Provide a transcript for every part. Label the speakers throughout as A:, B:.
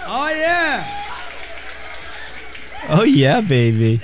A: Oh, yeah.
B: Oh, yeah, baby.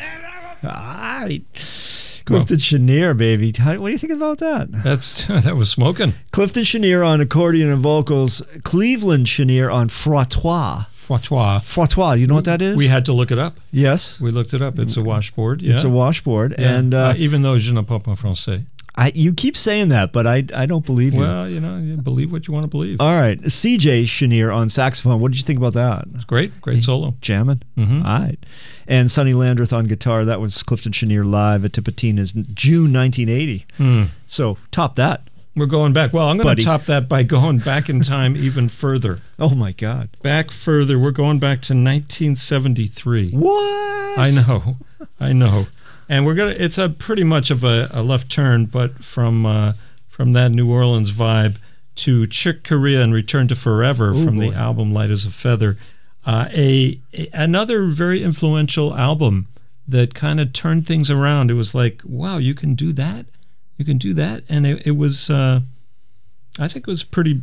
B: Clifton Chenier, baby. What do you think about that?
C: That was smoking.
B: Clifton Chenier on accordion and vocals. Cleveland Chenier on frottoir. Frottoir. You know what that is?
C: We had to look it up.
B: Yes.
C: We looked it up. It's a washboard. Yeah.
B: It's a washboard.
C: Yeah.
B: And
C: even though je ne parle pas français.
B: You keep saying that, but I don't believe you.
C: Well, you believe what you want to believe.
B: All right. CJ Chenier on saxophone. What did you think about that?
C: It's great. Great solo.
B: Jamming?
C: Mm-hmm.
B: All right. And Sonny Landreth on guitar. That was Clifton Chenier live at Tipitina's June 1980. So top that.
C: We're going back. Well, I'm going to top that by going back in time even further.
B: Oh, my God.
C: Back further. We're going back to 1973.
B: What?
C: I know. And it's a pretty much of a left turn, but from that New Orleans vibe to Chick Corea and Return to Forever from the album Light as a Feather. Another very influential album that kind of turned things around. It was like, wow, you can do that? You can do that? And it was, I think it was pretty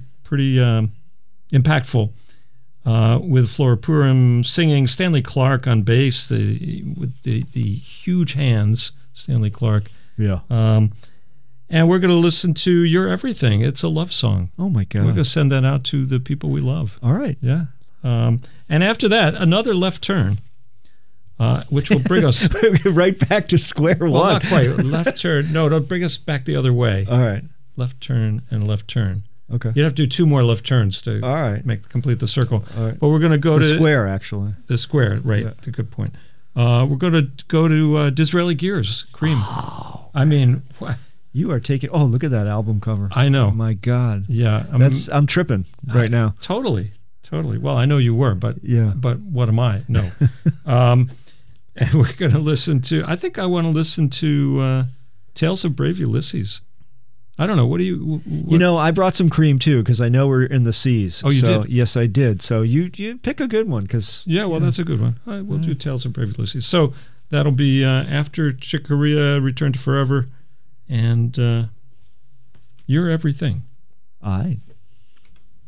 C: impactful. With Flora Purim singing, Stanley Clarke on bass, with the huge hands, Stanley Clarke.
B: Yeah.
C: And we're going to listen to You're Everything. It's a love song.
B: Oh, my God.
C: We're going to send that out to the people we love.
B: All right.
C: Yeah. And after that, another left turn, which will bring us...
B: right back to square one.
C: Well, not quite. Left turn. No, it'll bring us back the other way.
B: All right.
C: Left turn and left turn.
B: Okay.
C: You'd have to do 2 more left turns to complete the circle.
B: All right.
C: But we're going to go
B: the
C: to...
B: square, actually.
C: The square, right. Yeah. A good point. We're going to go to Disraeli Gears, Cream.
B: Oh,
C: I mean... What?
B: You are taking... Oh, look at that album cover.
C: I know.
B: Oh, my God.
C: Yeah.
B: I'm tripping right now.
C: Totally. Well, I know you were, but what am I? No. And we're going to listen to... I think I want to listen to Tales of Brave Ulysses. I don't know. What do you...
B: You know, I brought some Cream, too, because I know we're in the seas.
C: Oh, you did?
B: Yes, I did. So you pick a good one, because...
C: Yeah, well, that's a good one. All right, we'll do Tales of Brave Ulysses. So that'll be after Chick Corea, Return to Forever, and You're Everything.
B: All right.